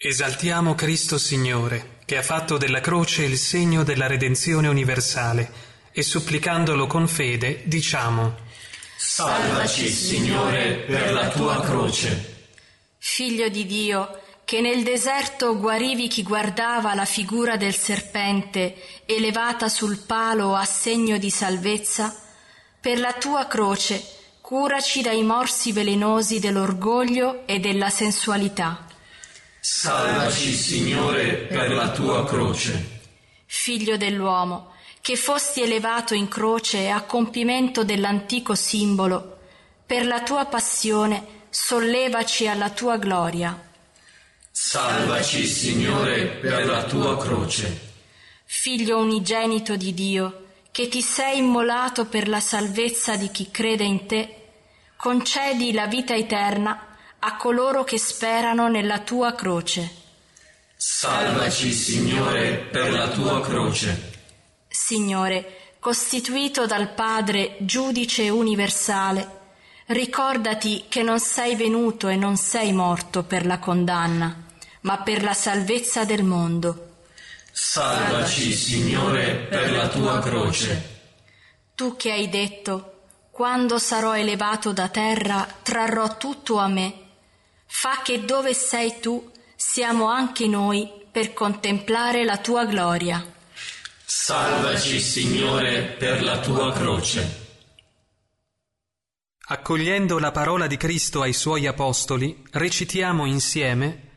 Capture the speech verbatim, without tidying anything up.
Esaltiamo Cristo Signore, che ha fatto della croce il segno della redenzione universale, e supplicandolo con fede diciamo: Salvaci, Signore, per la tua croce. Figlio di Dio, che nel deserto guarivi chi guardava la figura del serpente elevata sul palo a segno di salvezza, per la tua croce curaci dai morsi velenosi dell'orgoglio e della sensualità. Salvaci, Signore, per la tua croce. Figlio dell'uomo, che fosti elevato in croce a compimento dell'antico simbolo, per la tua passione sollevaci alla tua gloria. Salvaci, Signore, per la tua croce. Figlio unigenito di Dio, che ti sei immolato per la salvezza di chi crede in te, concedi la vita eterna a coloro che sperano nella tua croce. Salvaci, Signore, per la tua croce. Signore, costituito dal Padre giudice universale, ricordati che non sei venuto e non sei morto per la condanna, ma per la salvezza del mondo. Salvaci, Signore, per la tua croce. Tu che hai detto: quando sarò elevato da terra, trarrò tutto a me. Fa che dove sei tu siamo anche noi per contemplare la tua gloria. Salvaci, Signore, per la tua croce. Accogliendo la parola di Cristo ai Suoi Apostoli, recitiamo insieme